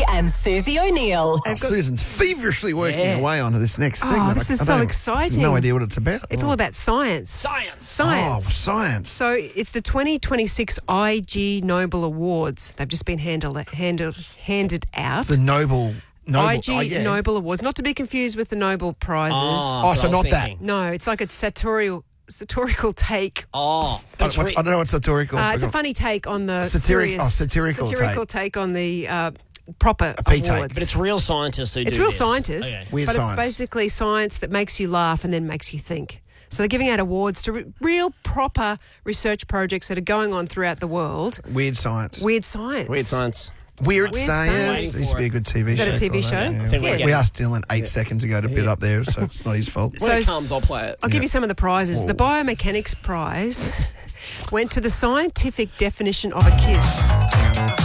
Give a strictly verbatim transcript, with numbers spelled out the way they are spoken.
and Susie O'Neill. Oh, Susan's feverishly working Yeah. away on this next Oh, segment. this I- is I so don't- exciting. No idea what it's about. It's all about science. Science. Oh, Science. science. So it's the twenty twenty-six I G Nobel Awards. They've just been handled, handled, handed out. The Nobel... Nobel I G oh, yeah. Nobel Awards, not to be confused with the Nobel Prizes. Oh, Oh, that's so what I was not that. thinking. No, it's like a sartorial, satirical take. Oh, I, it's what's- re- I don't know what satirical. Uh, it's a funny take on the Satiric- serious, oh, satirical satirical take. on the uh, proper P take. awards. but it's real scientists who It's do real this. scientists, Okay. Weird but science. it's basically science that makes you laugh and then makes you think. So they're giving out awards to re- real proper research projects that are going on throughout the world. Weird science. Weird science. Weird science. Weird, Weird science. science. There used to be a good T V Is show. that a T V called show? that, I think Yeah. we're We getting- asked Dylan eight seconds ago to bit up there, so it's not his fault. When it So- comes, I'll play it. I'll give you some of the prizes. The Biomechanics Prize went to the scientific definition of a kiss.